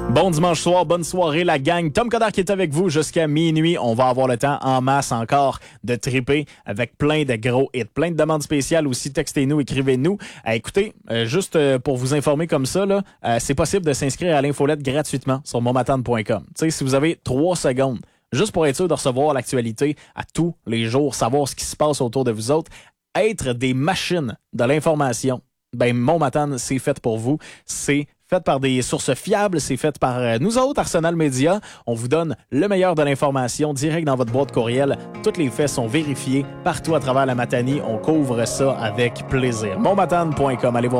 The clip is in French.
Bon dimanche soir, bonne soirée la gang. Tom Coderre qui est avec vous jusqu'à minuit. On va avoir le temps en masse encore de triper avec plein de gros hits, plein de demandes spéciales aussi. Textez-nous, écrivez-nous. Écoutez, juste pour vous informer comme ça, là, c'est possible de s'inscrire à l'infolette gratuitement sur montmatane.com. Tu sais, si vous avez 3 secondes, juste pour être sûr de recevoir l'actualité à tous les jours, savoir ce qui se passe autour de vous autres, être des machines de l'information, ben Montmatane, c'est fait pour vous. C'est fait par des sources fiables, c'est fait par nous autres, Arsenal Média. On vous donne le meilleur de l'information direct dans votre boîte courriel. Toutes les faits sont vérifiés partout à travers la Matanie. On couvre ça avec plaisir. Montmatane.com, allez voir